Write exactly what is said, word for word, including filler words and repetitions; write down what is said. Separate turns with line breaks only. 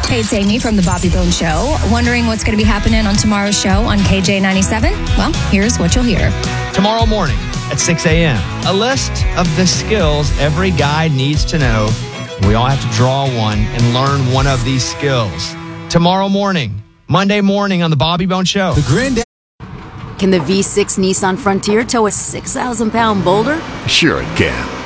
Hey, it's Amy from The Bobby Bone Show. Wondering what's going to be happening on tomorrow's show on K J ninety-seven? Well, here's what you'll hear.
Tomorrow morning at six a.m., a list of the skills every guy needs to know. We all have to draw one and learn one of these skills. Tomorrow morning, Monday morning on The Bobby Bone Show.
The Grand.
Can the V six Nissan Frontier tow a six thousand pound boulder?
Sure it can.